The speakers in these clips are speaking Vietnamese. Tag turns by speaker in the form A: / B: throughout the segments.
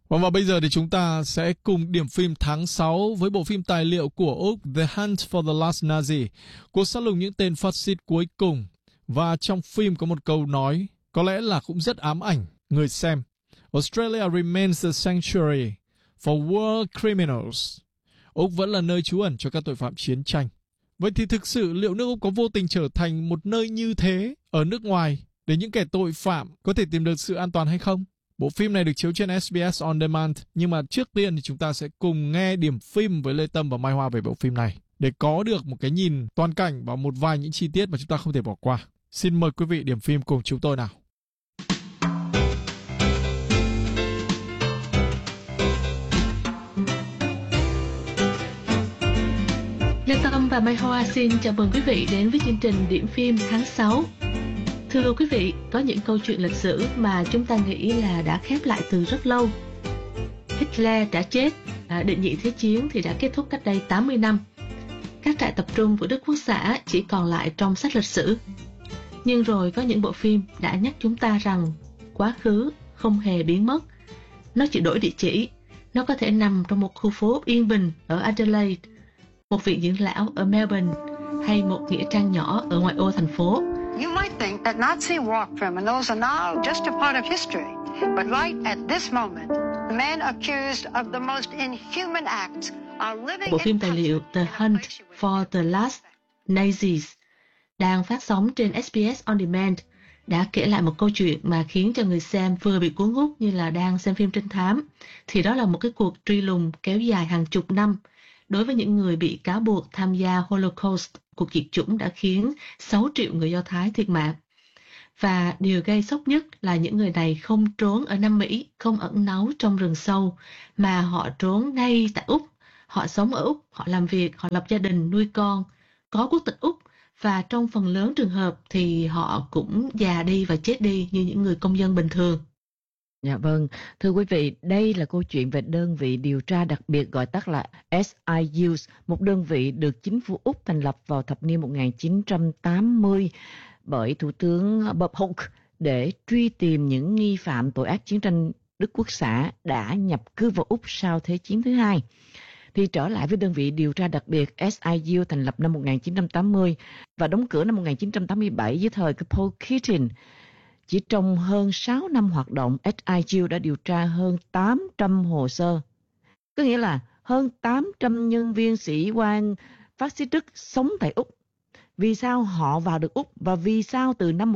A: Và bây giờ thì chúng ta sẽ cùng điểm phim tháng 6 với bộ phim tài liệu của Úc The Hunt for the Last Nazi, cuộc săn lùng những tên phát xít cuối cùng. Và trong phim có một câu nói có lẽ là cũng rất ám ảnh người xem. Australia remains the sanctuary for war criminals. Úc vẫn là nơi trú ẩn cho các tội phạm chiến tranh. Vậy thì thực sự liệu nước Úc có vô tình trở thành một nơi như thế ở nước ngoài để những kẻ tội phạm có thể tìm được sự an toàn hay không? Bộ phim này được chiếu trên SBS On Demand, nhưng mà trước tiên thì chúng ta sẽ cùng nghe điểm phim với Lê Tâm và Mai Hoa về bộ phim này để có được một cái nhìn toàn cảnh và một vài những chi tiết mà chúng ta không thể bỏ qua. Xin mời quý vị điểm phim cùng chúng tôi nào.
B: Lê Tâm và Mai Hoa xin chào mừng quý vị đến với chương trình điểm phim tháng 6. Thưa quý vị, có những câu chuyện lịch sử mà chúng ta nghĩ là đã khép lại từ rất lâu. Hitler đã chết, Đệ nhị Thế chiến thì đã kết thúc cách đây 80 năm. Các trại tập trung của Đức Quốc xã chỉ còn lại trong sách lịch sử. Nhưng rồi có những bộ phim đã nhắc chúng ta rằng quá khứ không hề biến mất. Nó chỉ đổi địa chỉ. Nó có thể nằm trong một khu phố yên bình ở Adelaide, một viện dưỡng lão ở Melbourne hay một nghĩa trang nhỏ ở ngoại ô thành phố.
C: You might think that Nazi war criminals are now just a part of history, but right at this moment, the men accused of the most inhuman acts are living.
B: Bộ phim tài liệu The Hunt for the Last Nazis đang phát sóng trên SBS On Demand đã kể lại một câu chuyện mà khiến cho người xem vừa bị cuốn hút như là đang xem phim trinh thám. Thì đó là một cái cuộc truy lùng kéo dài hàng chục năm đối với những người bị cáo buộc tham gia Holocaust, cuộc diệt chủng đã khiến 6 triệu người Do Thái thiệt mạng. Và điều gây sốc nhất là những người này không trốn ở Nam Mỹ, không ẩn náu trong rừng sâu, mà họ trốn ngay tại Úc. Họ sống ở Úc, họ làm việc, họ lập gia đình, nuôi con, có quốc tịch Úc, và trong phần lớn trường hợp thì họ cũng già đi và chết đi như những người công dân bình thường.
D: Dạ vâng, thưa quý vị, đây là câu chuyện về đơn vị điều tra đặc biệt gọi tắt là SIU, một đơn vị được chính phủ Úc thành lập vào thập niên 1980 bởi Thủ tướng Bob Hawke để truy tìm những nghi phạm tội ác chiến tranh Đức Quốc xã đã nhập cư vào Úc sau Thế chiến thứ hai. Thì trở lại với đơn vị điều tra đặc biệt SIU thành lập năm 1980 và đóng cửa năm 1987 dưới thời của Paul Keating. Chỉ trong hơn 6 năm hoạt động, SIU đã điều tra hơn 800 hồ sơ. Có nghĩa là hơn 800 nhân viên sĩ quan phát xít Đức sống tại Úc. Vì sao họ vào được Úc và vì sao từ năm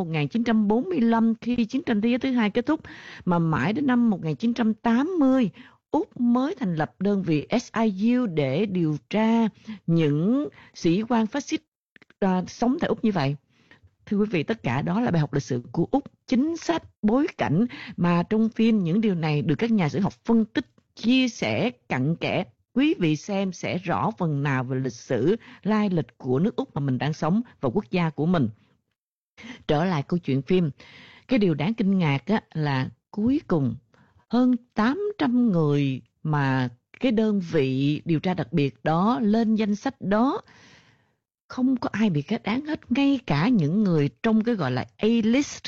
D: 1945 khi chiến tranh thế giới thứ hai kết thúc mà mãi đến năm 1980 Úc mới thành lập đơn vị SIU để điều tra những sĩ quan phát xít sống tại Úc như vậy. Thưa quý vị, tất cả đó là bài học lịch sử của Úc, chính sách, bối cảnh mà trong phim những điều này được các nhà sử học phân tích, chia sẻ cặn kẽ. Quý vị xem sẽ rõ phần nào về lịch sử, lai lịch của nước Úc mà mình đang sống và quốc gia của mình. Trở lại câu chuyện phim, cái điều đáng kinh ngạc là cuối cùng hơn 800 người mà cái đơn vị điều tra đặc biệt đó lên danh sách đó, không có ai bị kết án hết, ngay cả những người trong cái gọi là A-list.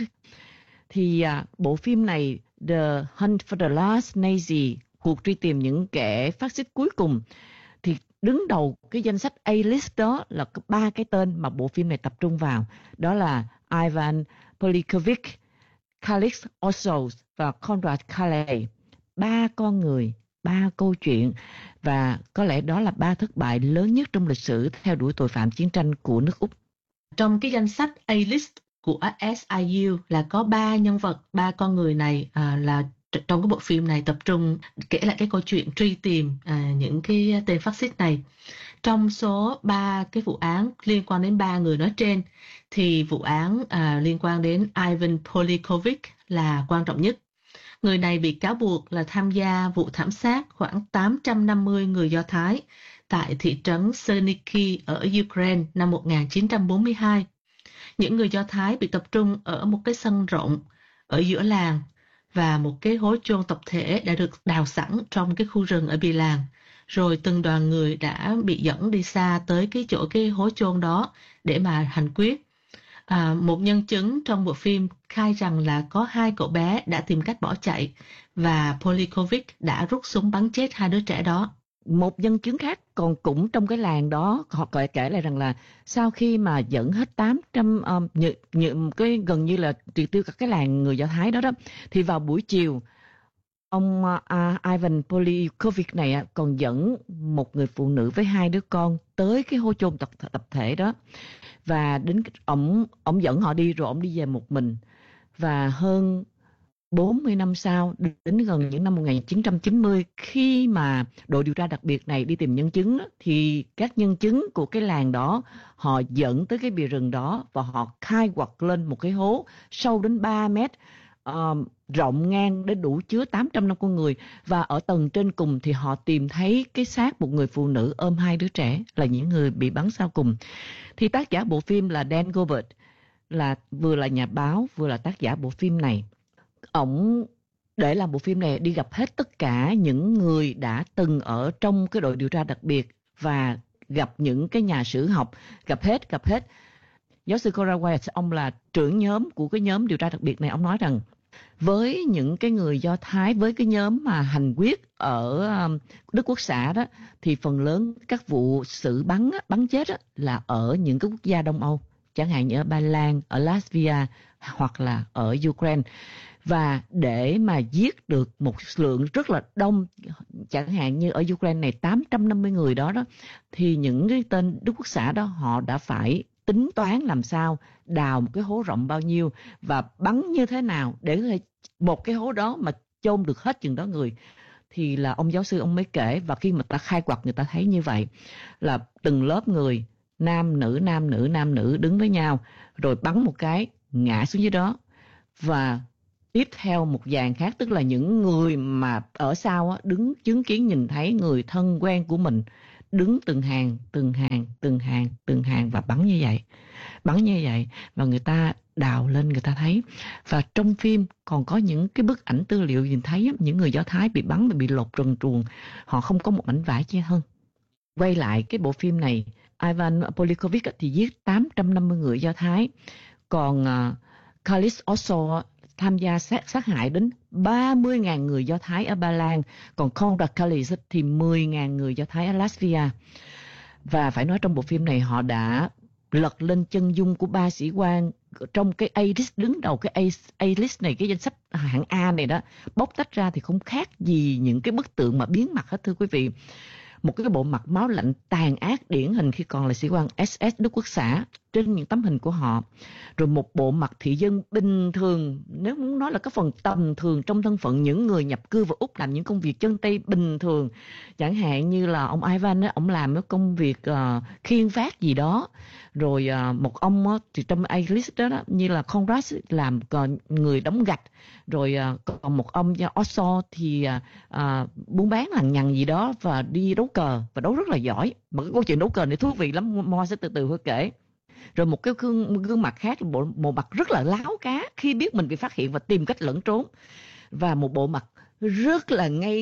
D: Thì bộ phim này The Hunt for the Last Nazi, cuộc truy tìm những kẻ phát xít cuối cùng, thì đứng đầu cái danh sách A-list đó là 3 cái tên mà bộ phim này tập trung vào. Đó là Ivan Polikovic, Khalid Osos và Konrad Kale. 3 con người, 3 câu chuyện, và có lẽ đó là 3 thất bại lớn nhất trong lịch sử theo đuổi tội phạm chiến tranh của nước Úc.
B: Trong cái danh sách A-list của SIU là có 3 nhân vật, 3 con người này là trong cái bộ phim này tập trung kể lại cái câu chuyện truy tìm những cái tên phát xít này. Trong số 3 cái vụ án liên quan đến 3 người nói trên thì vụ án liên quan đến Ivan Polikovic là quan trọng nhất. Người này bị cáo buộc là tham gia vụ thảm sát khoảng 850 người Do Thái tại thị trấn Chernivtsi ở Ukraine năm 1942. Những người Do Thái bị tập trung ở một cái sân rộng ở giữa làng và một cái hố chôn tập thể đã được đào sẵn trong cái khu rừng ở bì làng. Rồi từng đoàn người đã bị dẫn đi xa tới cái chỗ cái hố chôn đó để mà hành quyết. Một nhân chứng trong bộ phim khai rằng là có 2 cậu bé đã tìm cách bỏ chạy và Polikovic đã rút súng bắn chết 2 đứa trẻ đó.
D: Một nhân chứng khác còn cũng trong cái làng đó, họ kể lại rằng là sau khi mà dẫn hết 800 cái gần như là triệt tiêu các cái làng người Do Thái đó thì vào buổi chiều ông Ivan Polikovic này còn dẫn một người phụ nữ với 2 đứa con tới cái hố chôn tập thể đó, và đến ông dẫn họ đi rồi ông đi về một mình. Và hơn 40 năm sau, đến gần những năm 1990, khi mà đội điều tra đặc biệt này đi tìm nhân chứng, thì các nhân chứng của cái làng đó họ dẫn tới cái bìa rừng đó và họ khai quật lên một cái hố sâu đến 3 mét, rộng ngang để đủ chứa 800 năm con người. Và ở tầng trên cùng thì họ tìm thấy cái xác một người phụ nữ ôm 2 đứa trẻ, là những người bị bắn sau cùng. Thì tác giả bộ phim là Dan Gilbert, là vừa là nhà báo vừa là tác giả bộ phim này. Ổng để làm bộ phim này đi gặp hết tất cả những người đã từng ở trong cái đội điều tra đặc biệt và gặp những cái nhà sử học, gặp hết. Giáo sư Cora Wyatt, ông là trưởng nhóm của cái nhóm điều tra đặc biệt này, ông nói rằng với những cái người Do Thái, với cái nhóm mà hành quyết ở Đức Quốc xã đó, thì phần lớn các vụ xử bắn chết là ở những cái quốc gia Đông Âu, chẳng hạn như ở Ba Lan, ở Latvia hoặc là ở Ukraine. Và để mà giết được một lượng rất là đông, chẳng hạn như ở Ukraine này 850 người đó, thì những cái tên Đức Quốc xã đó họ đã phải tính toán làm sao đào một cái hố rộng bao nhiêu và bắn như thế nào để có thể một cái hố đó mà chôn được hết chừng đó người. Thì là ông giáo sư ông mới kể, và khi mà ta khai quật người ta thấy như vậy là từng lớp người, nam nữ đứng với nhau, rồi bắn một cái ngã xuống dưới đó. Và tiếp theo một dàn khác, tức là những người mà ở sau đứng chứng kiến nhìn thấy người thân quen của mình đứng từng hàng và bắn như vậy, và người ta đào lên người ta thấy. Và trong phim còn có những cái bức ảnh tư liệu nhìn thấy những người Do Thái bị bắn và bị lột trần truồng, họ không có một mảnh vải che thân. Quay lại cái bộ phim này, Ivan Polikovic thì giết 850 người Do Thái, còn Khalis Oso tham gia sát hại đến 30.000 người Do Thái ở Ba Lan, còn Konrad Khalis thì 10.000 người Do Thái ở Latvia. Và phải nói trong bộ phim này họ đã lật lên chân dung của 3 sĩ quan trong cái A-list, đứng đầu cái A-list này, cái danh sách hạng A này đó, bóc tách ra thì không khác gì những cái bức tượng mà biến mặt hết, thưa quý vị. Một cái bộ mặt máu lạnh tàn ác điển hình khi còn là sĩ quan SS Đức Quốc xã trên những tấm hình của họ. Rồi một bộ mặt thị dân bình thường, nếu muốn nói là cái phần tầm thường trong thân phận những người nhập cư vào Úc làm những công việc chân tay bình thường. Chẳng hạn như là ông Ivan á, ông làm cái công việc khiêng vác gì đó. Rồi một ông á, thì trong A-list đó, như là Conrad làm người đóng gạch. Rồi còn một ông Oso thì buôn bán lằng nhằng gì đó và đi đấu cờ, và đấu rất là giỏi. Mà cái câu chuyện đấu cờ này thú vị lắm, Mo sẽ từ từ hơi kể. Rồi một cái gương mặt khác, bộ mặt rất là láo cá khi biết mình bị phát hiện và tìm cách lẫn trốn. Và một bộ mặt rất là ngây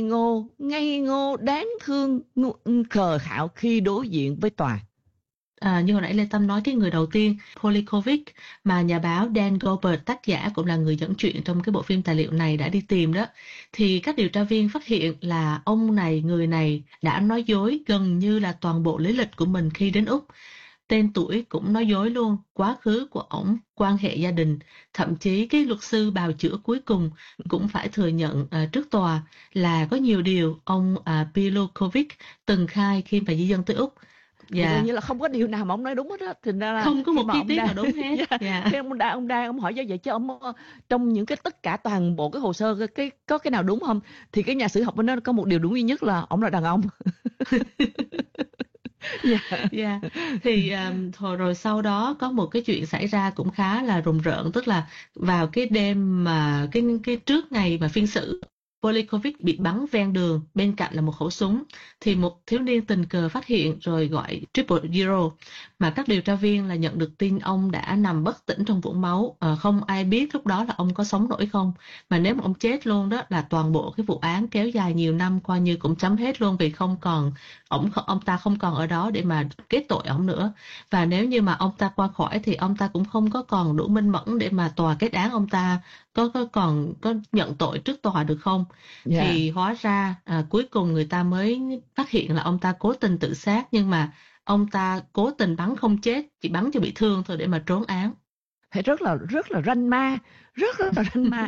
D: ngô, đáng thương, khờ khạo khi đối diện với tòa.
B: Như hồi nãy Lê Tâm nói, cái người đầu tiên, Polikovic, mà nhà báo Dan Gilbert, tác giả cũng là người dẫn chuyện trong cái bộ phim tài liệu này đã đi tìm đó, thì các điều tra viên phát hiện là người này đã nói dối gần như là toàn bộ lý lịch của mình khi đến Úc. Tên tuổi cũng nói dối luôn, quá khứ của ổng, quan hệ gia đình, thậm chí cái luật sư bào chữa cuối cùng cũng phải thừa nhận trước tòa là có nhiều điều ông Polikovic từng khai khi mà di dân tới Úc.
D: Dạ. Như là không có điều nào mà ông nói đúng hết á, thành ra là
B: không có một chi tiết nào đúng hết.
D: Khi ông hỏi do vậy chứ ông trong những cái tất cả toàn bộ cái hồ sơ có cái nào đúng không, thì cái nhà sử học bên đó có một điều đúng duy nhất là ông là đàn ông.
B: Thì rồi sau đó có một cái chuyện xảy ra cũng khá là rùng rợn, tức là vào cái đêm mà cái trước ngày mà phiên xử, Polikovic bị bắn ven đường, bên cạnh là một khẩu súng, thì một thiếu niên tình cờ phát hiện rồi gọi Triple Zero, mà các điều tra viên là nhận được tin ông đã nằm bất tỉnh trong vũng máu. Không ai biết lúc đó là ông có sống nổi không, mà nếu mà ông chết luôn đó là toàn bộ cái vụ án kéo dài nhiều năm coi như cũng chấm hết luôn, vì không còn ông ta không còn ở đó để mà kết tội ông nữa. Và nếu như mà ông ta qua khỏi thì ông ta cũng không có còn đủ minh mẫn để mà tòa kết án ông ta còn nhận tội trước tòa được không. Thì hóa ra cuối cùng người ta mới phát hiện là ông ta cố tình tự sát, nhưng mà ông ta cố tình bắn không chết, chỉ bắn cho bị thương thôi để mà trốn án.
D: Phải rất là ranh ma, rất là ranh ma.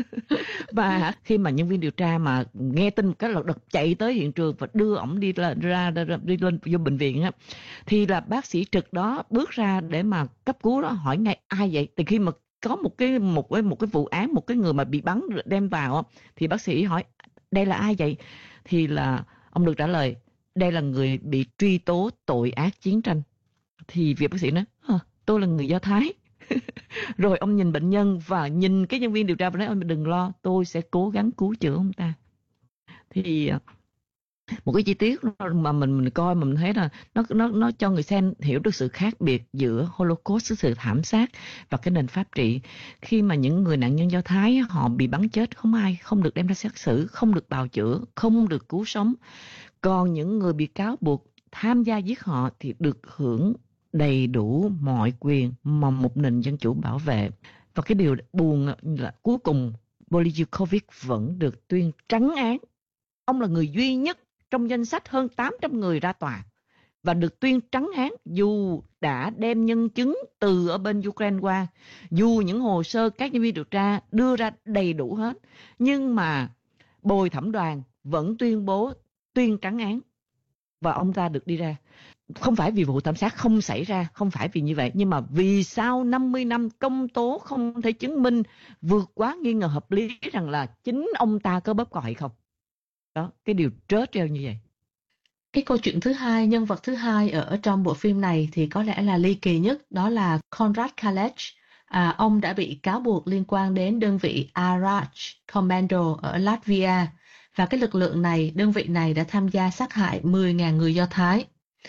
D: Và khi mà nhân viên điều tra mà nghe tin một cái là đợt chạy tới hiện trường và đưa ổng đi lên vô bệnh viện á, thì là bác sĩ trực đó bước ra để mà cấp cứu đó, hỏi ngay ai vậy. Thì khi mà có một cái vụ án, một cái người mà bị bắn đem vào, thì bác sĩ hỏi đây là ai vậy, thì là ông được trả lời đây là người bị truy tố tội ác chiến tranh. Thì việc bác sĩ nói tôi là người Do Thái. Rồi ông nhìn bệnh nhân và nhìn cái nhân viên điều tra và nói ông đừng lo, tôi sẽ cố gắng cứu chữa ông ta. Thì một cái chi tiết mà mình coi mà mình thấy là nó cho người xem hiểu được sự khác biệt giữa Holocaust, sự thảm sát, và cái nền pháp trị. Khi mà những người nạn nhân Do Thái họ bị bắn chết, không được đem ra xét xử, không được bào chữa, không được cứu sống. Còn những người bị cáo buộc tham gia giết họ thì được hưởng đầy đủ mọi quyền mà một nền dân chủ bảo vệ. Và cái điều buồn là cuối cùng Polikovic vẫn được tuyên trắng án. Ông là người duy nhất trong danh sách hơn 800 người ra tòa và được tuyên trắng án, dù đã đem nhân chứng từ ở bên Ukraine qua, dù những hồ sơ các nhân viên điều tra đưa ra đầy đủ hết, nhưng mà bồi thẩm đoàn vẫn tuyên trắng án và ông ta được đi ra. Không phải vì vụ thảm sát không xảy ra, không phải vì như vậy, nhưng mà vì sau 50 năm công tố không thể chứng minh vượt quá nghi ngờ hợp lý rằng là chính ông ta có bóp cò hay không. Đó, cái điều trớ trêu như vậy.
B: Cái câu chuyện thứ hai, nhân vật thứ hai ở trong bộ phim này thì có lẽ là ly kỳ nhất, đó là Konrad Kalech. Ông đã bị cáo buộc liên quan đến đơn vị Arach Commando ở Latvia, và cái lực lượng này, đơn vị này đã tham gia sát hại 10.000 người Do Thái.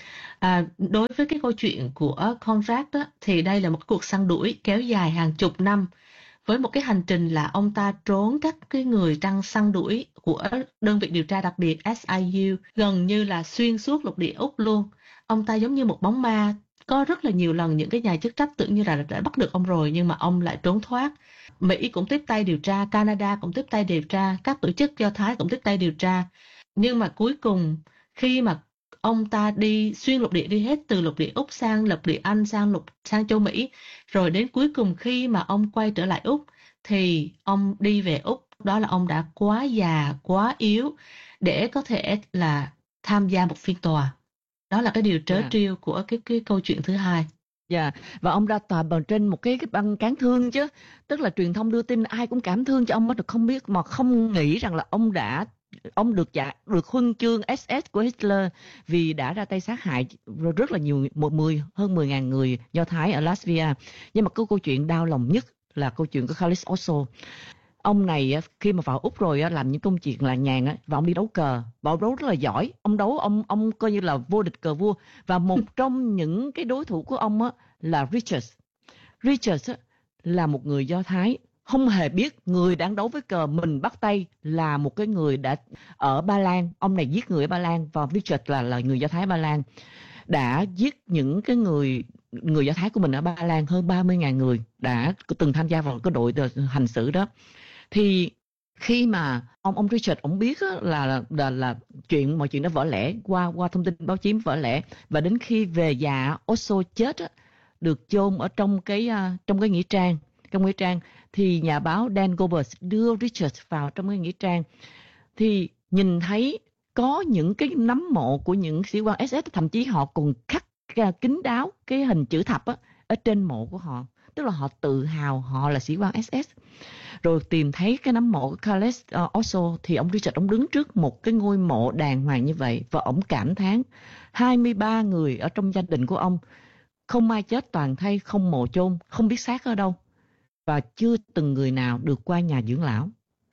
B: Đối với cái câu chuyện của Konrad đó, thì đây là một cuộc săn đuổi kéo dài hàng chục năm, với một cái hành trình là ông ta trốn các cái người đang săn đuổi của đơn vị điều tra đặc biệt SIU gần như là xuyên suốt lục địa Úc luôn. Ông ta giống như một bóng ma, có rất là nhiều lần những cái nhà chức trách tưởng như là đã bắt được ông rồi, nhưng mà ông lại trốn thoát. Mỹ cũng tiếp tay điều tra, Canada cũng tiếp tay điều tra, các tổ chức Do Thái cũng tiếp tay điều tra. Nhưng mà cuối cùng khi mà ông ta đi xuyên lục địa, đi hết từ lục địa Úc sang lục địa Anh, sang châu Mỹ, rồi đến cuối cùng khi mà ông quay trở lại Úc thì ông đi về Úc, đó là ông đã quá già, quá yếu để có thể là tham gia một phiên tòa. Đó là cái điều trớ trêu của cái câu chuyện thứ hai.
D: Và ông ra tòa bằng trên một cái băng cán thương chứ, tức là truyền thông đưa tin ai cũng cảm thương cho ông, mà không biết mà không nghĩ rằng là ông được huân chương SS của Hitler vì đã ra tay sát hại rất là nhiều, hơn 10.000 người Do Thái ở Latvia. Nhưng mà câu chuyện đau lòng nhất là câu chuyện của Khalid Osso. Ông này khi mà vào Úc rồi làm những công chuyện là nhàn và ông đi đấu cờ, và ông đấu rất là giỏi. Ông coi như là vô địch cờ vua, và một trong những cái đối thủ của ông là Richards. Richards là một người Do Thái, không hề biết người đang đấu với cờ mình bắt tay là một cái người đã ở Ba Lan. Ông này giết người ở Ba Lan, và Richard là người Do Thái Ba Lan, đã giết những cái người Do Thái của mình ở Ba Lan hơn 30.000 người, đã từng tham gia vào cái đội hành xử đó. Thì khi mà ông Richard ông biết là mọi chuyện đã vỡ lẽ qua thông tin báo chí vỡ lẽ, và đến khi về già Osso chết được chôn ở trong cái nghĩa trang. Trong nghĩa trang thì nhà báo Dan Goebbels đưa Richard vào trong cái nghĩa trang, thì nhìn thấy có những cái nấm mộ của những sĩ quan SS, thậm chí họ còn khắc kín đáo cái hình chữ thập ở trên mộ của họ, tức là họ tự hào họ là sĩ quan SS. Rồi tìm thấy cái nấm mộ của Khaled Osso, thì ông Richard ông đứng trước một cái ngôi mộ đàng hoàng như vậy, và ông cảm thán 23 người ở trong gia đình của ông không ai chết toàn thây, không mộ chôn, không biết xác ở đâu, và chưa từng người nào được qua nhà dưỡng lão.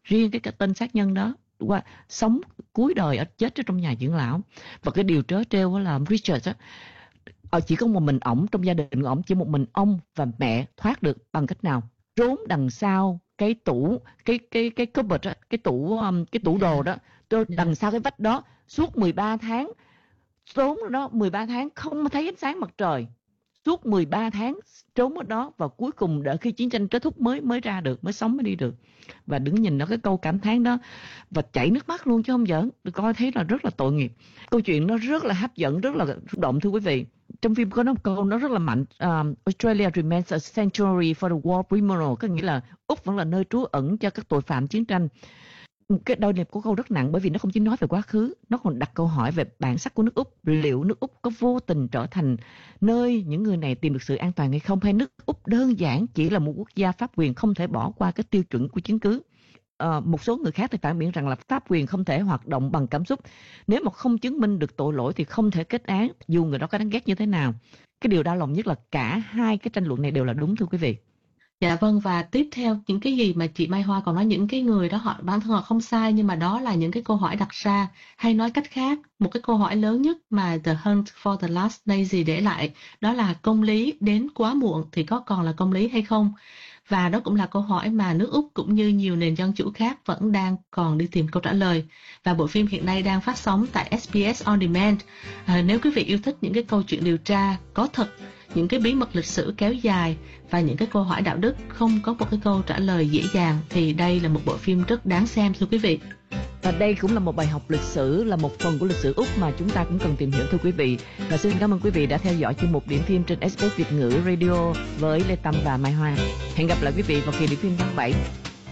D: riêng cái tên sát nhân đó qua sống cuối đời chết ở trong nhà dưỡng lão. Và cái điều trớ trêu là Richard á, chỉ có một mình ổng trong gia đình của ổng, chỉ một mình ông và mẹ thoát được bằng cách nào? Trốn đằng sau cái tủ, cái cupboard á, cái tủ đồ đó, đằng sau cái vách đó suốt 13 tháng. Trốn ở đó 13 tháng không thấy ánh sáng mặt trời. Suốt 13 tháng trốn ở đó, và cuối cùng đợi khi chiến tranh kết thúc mới ra được, mới sống mới đi được. Và đứng nhìn nó cái câu cảm thán đó và chảy nước mắt luôn chứ không giỡn. Tôi coi thấy là rất là tội nghiệp. Câu chuyện nó rất là hấp dẫn, rất là xúc động thưa quý vị. Trong phim có một câu nó rất là mạnh, Australia remains a sanctuary for the war criminal, có nghĩa là Úc vẫn là nơi trú ẩn cho các tội phạm chiến tranh. Cái đôi đẹp của câu rất nặng, bởi vì nó không chỉ nói về quá khứ, nó còn đặt câu hỏi về bản sắc của nước Úc. Liệu nước Úc có vô tình trở thành nơi những người này tìm được sự an toàn hay không, hay nước Úc đơn giản chỉ là một quốc gia pháp quyền không thể bỏ qua cái tiêu chuẩn của chứng cứ. Một số người khác thì phản biện rằng là pháp quyền không thể hoạt động bằng cảm xúc. Nếu mà không chứng minh được tội lỗi thì không thể kết án, dù người đó có đáng ghét như thế nào. Cái điều đau lòng nhất là cả hai cái tranh luận này đều là đúng thưa quý vị.
B: Dạ vâng, và tiếp theo những cái gì mà chị Mai Hoa còn nói, những cái người đó họ bản thân họ không sai, nhưng mà đó là những cái câu hỏi đặt ra, hay nói cách khác, một cái câu hỏi lớn nhất mà The Hunt for the Last Nazi để lại, đó là công lý đến quá muộn thì có còn là công lý hay không? Và đó cũng là câu hỏi mà nước Úc cũng như nhiều nền dân chủ khác vẫn đang còn đi tìm câu trả lời. Và bộ phim hiện nay đang phát sóng tại SBS On Demand. Nếu quý vị yêu thích những cái câu chuyện điều tra có thật, những cái bí mật lịch sử kéo dài và những cái câu hỏi đạo đức không có một cái câu trả lời dễ dàng, thì đây là một bộ phim rất đáng xem thưa quý vị.
D: Và đây cũng là một bài học lịch sử, là một phần của lịch sử Úc mà chúng ta cũng cần tìm hiểu thưa quý vị. Và xin cảm ơn quý vị đã theo dõi chuyên mục Điểm phim trên SBS Việt ngữ Radio với Lê Tâm và Mai Hoa. Hẹn gặp lại quý vị vào kỳ điểm phim tháng 7.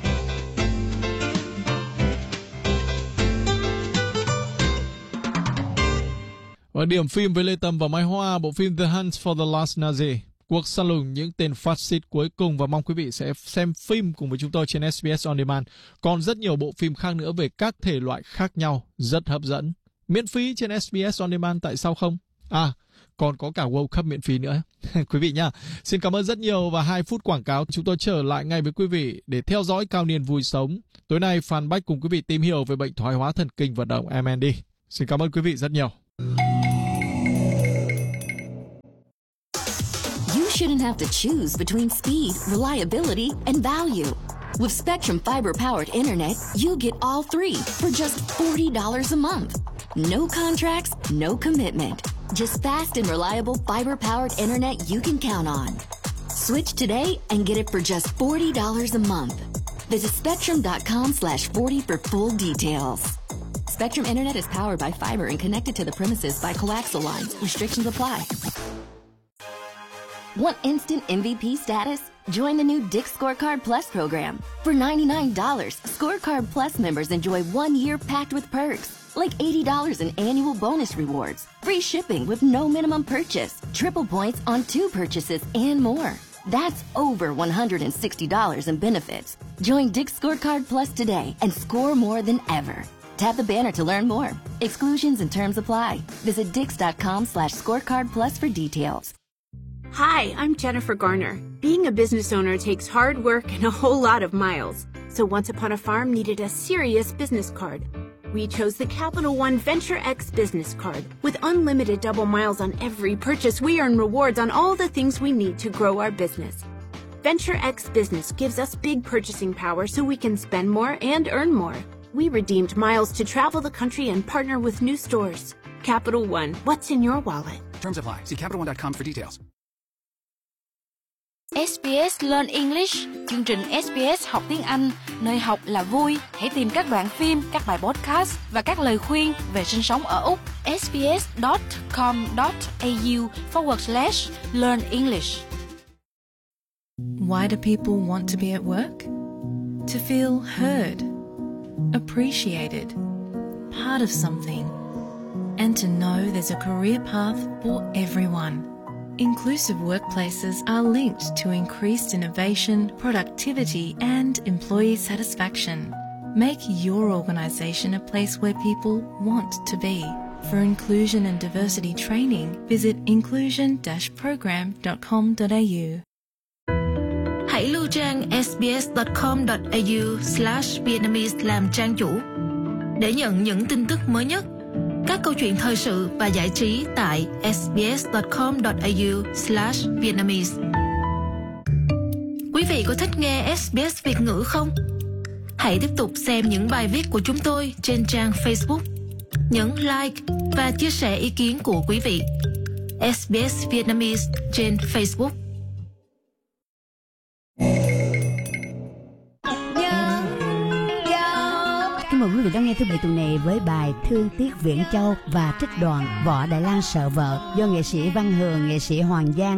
A: Ở điểm phim với Lê Tâm và Mai Hoa, bộ phim The Hunt for the Last Nazi, cuộc săn lùng những tên phát xít cuối cùng, và mong quý vị sẽ xem phim cùng với chúng tôi trên SBS On Demand. Còn rất nhiều bộ phim khác nữa về các thể loại khác nhau, rất hấp dẫn. Miễn phí trên SBS On Demand, tại sao không? Còn có cả World Cup miễn phí nữa. Quý vị nha. Xin cảm ơn rất nhiều, và 2 phút quảng cáo chúng tôi trở lại ngay với quý vị để theo dõi Cao Niên Vui Sống. Tối nay Phan Bách cùng quý vị tìm hiểu về bệnh thoái hóa thần kinh vận động MND. Xin cảm ơn quý vị rất nhiều.
E: Shouldn't have to choose between speed, reliability, and value. With Spectrum fiber-powered internet, you get all three for just $40 a month. No contracts, no commitment. Just fast and reliable fiber-powered internet you can count on. Switch today and get it for just $40 a month. Visit spectrum.com/40 for full details. Spectrum Internet is powered by fiber and connected to the premises by coaxial lines. Restrictions apply. Want instant MVP status? Join the new Dick's Scorecard Plus program. For $99, Scorecard Plus members enjoy 1 year packed with perks, like $80 in annual bonus rewards, free shipping with no minimum purchase, triple points on 2 purchases, and more. That's over $160 in benefits. Join Dick's Scorecard Plus today and score more than ever. Tap the banner to learn more. Exclusions and terms apply. Visit dix.com/scorecard plus for details.
F: Hi, I'm Jennifer Garner. Being a business owner takes hard work and a whole lot of miles. So Once Upon a Farm needed a serious business card. We chose the Capital One Venture X business card. With unlimited double miles on every purchase, we earn rewards on all the things we need to grow our business. Venture X Business gives us big purchasing power so we can spend more and earn more. We redeemed miles to travel the country and partner with new stores. Capital One, what's in your wallet?
G: Terms apply. See CapitalOne.com for details.
H: SBS Learn English, chương trình SBS học tiếng Anh, nơi học là vui. Hãy tìm các đoạn phim, các bài podcast và các lời khuyên về sinh sống ở Úc. sbs.com.au/learn English.
I: Why do people want to be at work? To feel heard, appreciated, part of something, and to know there's a career path for everyone. Inclusive workplaces are linked to increased innovation, productivity, and employee satisfaction. Make your organisation a place where people want to be. For inclusion and diversity training, visit inclusion-program.com.au. hãy lưu trang sbs.com.au/Vietnamese làm trang chủ để nhận những tin tức mới nhất, các câu chuyện thời sự và giải trí tại sbs.com.au/Vietnamese. Quý vị có thích nghe SBS Việt ngữ không? Hãy tiếp tục xem những bài viết của chúng tôi trên trang Facebook. Nhấn like và chia sẻ ý kiến của quý vị. SBS Vietnamese trên Facebook.
J: Kính mời quý vị đón nghe thứ Bảy tuần này với bài Thương Tiếc Viễn Châu và trích đoạn Võ Đại Lang Sợ Vợ do nghệ sĩ Văn Hường, nghệ sĩ Hoàng Giang